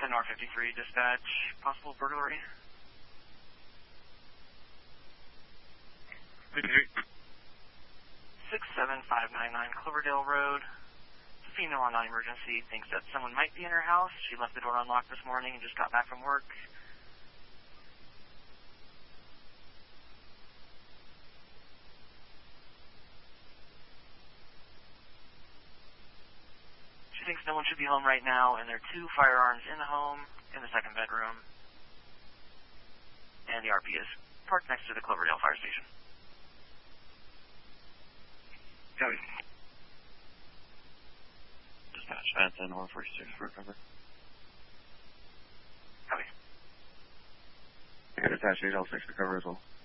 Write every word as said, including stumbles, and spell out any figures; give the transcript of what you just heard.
N R fifty-three, dispatch, possible burglary. six seven five nine nine Cloverdale Road. It's a female on non-emergency, thinks that someone might be in her house. She left the door unlocked this morning and just got back from work. She thinks no one should be home right now, and there are two firearms in the home, in the second bedroom. And the R P is parked next to the Cloverdale Fire Station. Copy. Dispatch at N R forty-six for cover. Copy. I got attached eight L six for cover as well.